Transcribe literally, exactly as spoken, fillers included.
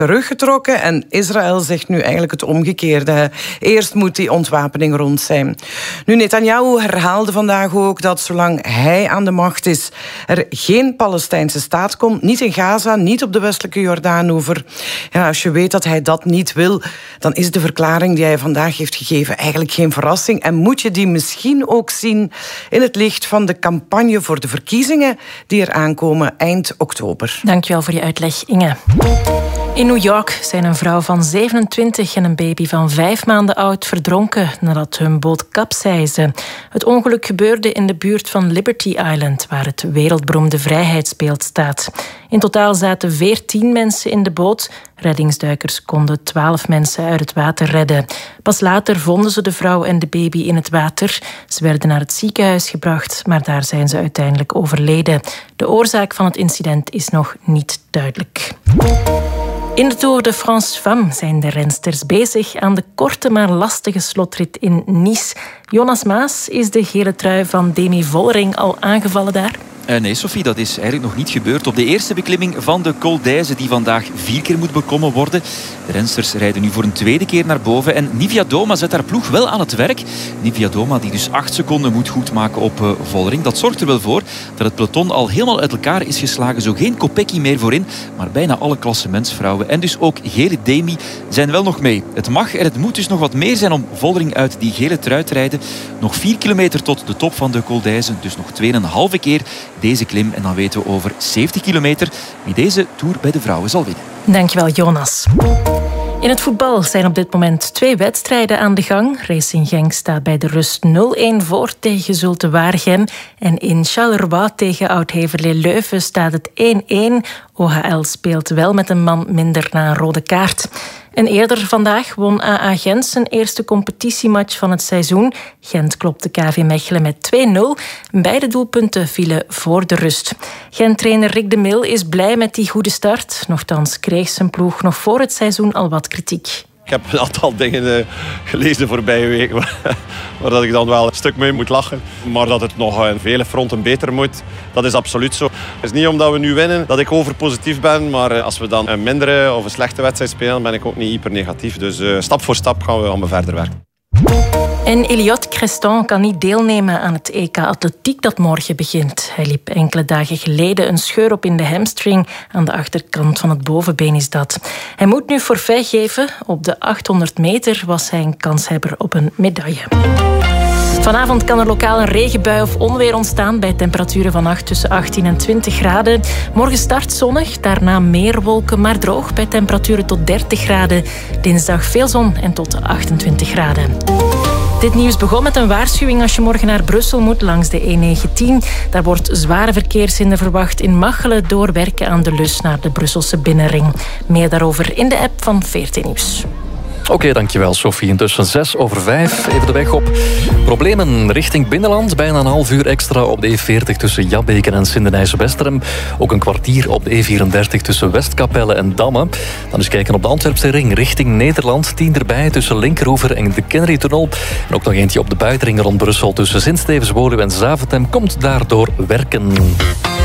teruggetrokken en Israël zegt nu eigenlijk het omgekeerde. Eerst moet die ontwapening rond zijn. Nu, Netanyahu herhaalde vandaag ook dat zolang hij aan de macht is, er geen Palestijnse staat komt. Niet in Gaza, niet op de westelijke Jordaanoever. Ja, als je weet dat hij dat niet wil, dan is de verklaring die hij vandaag heeft gegeven eigenlijk geen verrassing. En moet je die misschien ook zien in het licht van de campagne voor de verkiezingen die er aankomen eind oktober. Dankjewel voor je uitleg, Inge. In New York zijn een vrouw van zevenentwintig en een baby van vijf maanden oud verdronken nadat hun boot kapseisde. Het ongeluk gebeurde in de buurt van Liberty Island, waar het wereldberoemde vrijheidsbeeld staat. In totaal zaten veertien mensen in de boot. Reddingsduikers konden twaalf mensen uit het water redden. Pas later vonden ze de vrouw en de baby in het water. Ze werden naar het ziekenhuis gebracht, maar daar zijn ze uiteindelijk overleden. De oorzaak van het incident is nog niet duidelijk. In de Tour de France Femmes zijn de rensters bezig aan de korte maar lastige slotrit in Nice. Jonas Maas, is de gele trui van Demi Vollering al aangevallen daar? Uh, nee, Sophie, dat is eigenlijk nog niet gebeurd. Op de eerste beklimming van de Col d'Èze, die vandaag vier keer moet beklommen worden. De rensters rijden nu voor een tweede keer naar boven. En Nivia Doma zet haar ploeg wel aan het werk. Nivia Doma, die dus acht seconden moet goedmaken op uh, Vollering. Dat zorgt er wel voor dat het peloton al helemaal uit elkaar is geslagen. Zo geen Kopecky meer voorin, maar bijna alle klassementsvrouwen. En dus ook gele Demi zijn wel nog mee. Het mag en het moet dus nog wat meer zijn om Vollering uit die gele trui te rijden. Nog vier kilometer tot de top van de Col d'Èze. Dus nog tweeënhalve keer deze klim. En dan weten we over zeventig kilometer wie deze Tour bij de vrouwen zal winnen. Dankjewel, Jonas. In het voetbal zijn op dit moment twee wedstrijden aan de gang. Racing Genk staat bij de rust nul-een voor tegen Zulte Waregem. En in Charleroi tegen Oud-Heverlee Leuven staat het één-één. O H L speelt wel met een man minder na een rode kaart. En eerder vandaag won A A Gent zijn eerste competitiematch van het seizoen. Gent klopte K V Mechelen met twee-nul. Beide doelpunten vielen voor de rust. Gent-trainer Rick de Mil is blij met die goede start. Nochtans kreeg zijn ploeg nog voor het seizoen al wat kritiek. Ik heb een aantal dingen gelezen de voorbije weken waar dat ik dan wel een stuk mee moet lachen. Maar dat het nog aan vele fronten beter moet, dat is absoluut zo. Het is niet omdat we nu winnen dat ik overpositief ben, maar als we dan een mindere of een slechte wedstrijd spelen, ben ik ook niet hyper negatief. Dus uh, stap voor stap gaan we allemaal verder werken. En Elliot Creston kan niet deelnemen aan het E K Atletiek dat morgen begint. Hij liep enkele dagen geleden een scheur op in de hamstring. Aan de achterkant van het bovenbeen is dat. Hij moet nu forfait geven. Op de achthonderd meter was hij een kanshebber op een medaille. Vanavond kan er lokaal een regenbui of onweer ontstaan bij temperaturen vannacht tussen achttien en twintig graden. Morgen start zonnig, daarna meer wolken, maar droog bij temperaturen tot dertig graden. Dinsdag veel zon en tot achtentwintig graden. Dit nieuws begon met een waarschuwing als je morgen naar Brussel moet langs de E negentien. Daar wordt zware verkeershinder verwacht in Machelen door werken aan de Lus naar de Brusselse binnenring. Meer daarover in de app van V R T Nieuws. Oké, okay, dankjewel Sophie. Intussen zes over vijf. Even de weg op. Problemen richting binnenland. Bijna een half uur extra op de E veertig tussen Jabbeke en Sint-Denijs-Westerem. Ook een kwartier op de E vierendertig tussen Westkapelle en Damme. Dan eens kijken op de Antwerpse ring richting Nederland. Tien erbij tussen Linkeroever en de Kennerytunnel. En ook nog eentje op de buitenring rond Brussel tussen Sint-Stevens-Woluwe en Zaventem komt daardoor werken.